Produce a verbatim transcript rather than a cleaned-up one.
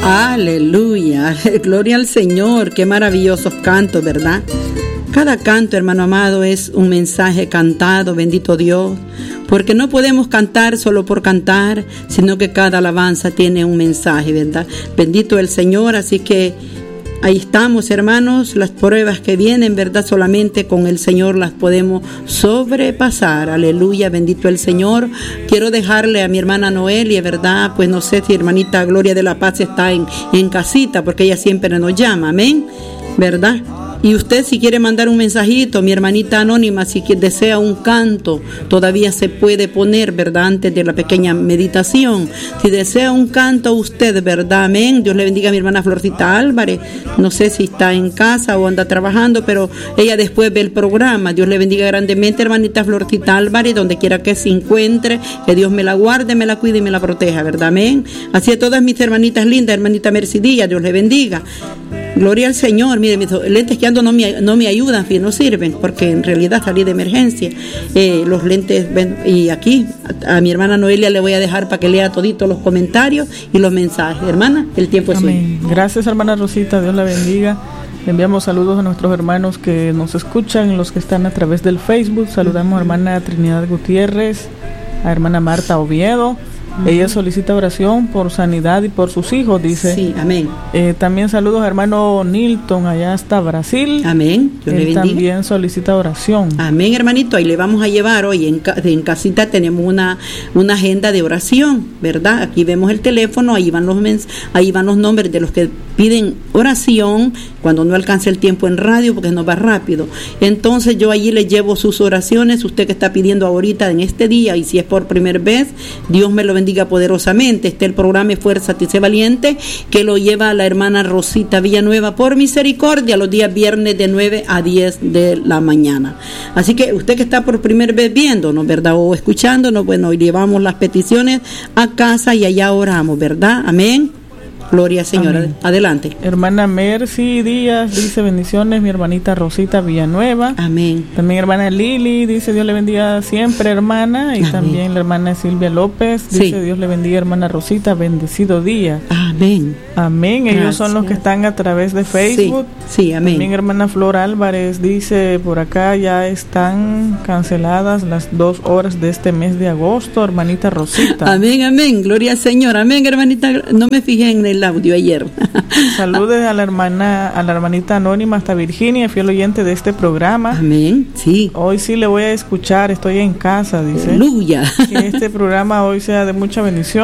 Aleluya, gloria al Señor, qué maravillosos cantos, ¿verdad? Cada canto, hermano amado, es un mensaje cantado, bendito Dios, porque no podemos cantar solo por cantar, sino que cada alabanza tiene un mensaje, ¿verdad? Bendito el Señor, así que ahí estamos, hermanos, las pruebas que vienen, ¿verdad? Solamente con el Señor las podemos sobrepasar. Aleluya, bendito el Señor. Quiero dejarle a mi hermana Noelia, ¿verdad? Pues no sé si hermanita Gloria de la Paz está en, en casita, porque ella siempre nos llama, amén, ¿verdad? Y usted si quiere mandar un mensajito, mi hermanita anónima, si desea un canto, todavía se puede poner, ¿verdad? Antes de la pequeña meditación. Si desea un canto usted, ¿verdad? Amén. Dios le bendiga a mi hermana Florcita Álvarez. No sé si está en casa o anda trabajando, pero ella después ve el programa. Dios le bendiga grandemente, hermanita Florcita Álvarez, donde quiera que se encuentre. Que Dios me la guarde, me la cuide y me la proteja, ¿verdad? Amén. Así a todas mis hermanitas lindas, hermanita Mercidilla, Dios le bendiga. Gloria al Señor. Mire, mis lentes que ando no me, no me ayudan, no sirven, porque en realidad salí de emergencia. Eh, los lentes, y aquí a, a mi hermana Noelia le voy a dejar para que lea toditos los comentarios y los mensajes. Hermana, el tiempo es Amén. Suyo. Gracias, hermana Rosita, Dios la bendiga. Le enviamos saludos a nuestros hermanos que nos escuchan, los que están a través del Facebook. Saludamos a hermana Trinidad Gutiérrez, a hermana Marta Oviedo. Ella solicita oración por sanidad y por sus hijos, dice. Sí, amén. Eh, también saludos a hermano Nilton, allá hasta Brasil. Amén. Dios Él le bendiga. También solicita oración. Amén, hermanito. Ahí le vamos a llevar hoy en, en casita tenemos una, una agenda de oración, ¿verdad? Aquí vemos el teléfono, ahí van los mens, ahí van los nombres de los que piden oración cuando no alcanza el tiempo en radio porque nos va rápido. Entonces yo allí le llevo sus oraciones, usted que está pidiendo ahorita en este día, y si es por primera vez, Dios me lo bendiga poderosamente. Este es el programa Fuerza Sé Valiente, que lo lleva la hermana Rosita Villanueva por misericordia los días viernes de nueve a diez de la mañana. Así que usted que está por primera vez viéndonos, ¿verdad? O escuchándonos, bueno, hoy llevamos las peticiones a casa y allá oramos, ¿verdad? Amén. Gloria al Señor. Amén. Adelante. Hermana Mercy Díaz dice bendiciones, mi hermanita Rosita Villanueva. Amén. También hermana Lili dice Dios le bendiga siempre, hermana. Y amén. También la hermana Silvia López dice sí. Dios le bendiga, hermana Rosita, bendecido día. Amén. Amén. Ellos Gracias. Son los que están a través de Facebook. Sí, sí, amén. También hermana Flor Álvarez dice por acá ya están canceladas las dos horas de este mes de agosto, hermanita Rosita. Amén, amén. Gloria al Señor. Amén, hermanita. No me fijé en el audio ayer. Saludes a la hermana, a la hermanita anónima hasta Virginia, fiel oyente de este programa. Amén. Sí. Hoy sí le voy a escuchar, estoy en casa, dice. Aleluya. Que este programa hoy sea de mucha bendición.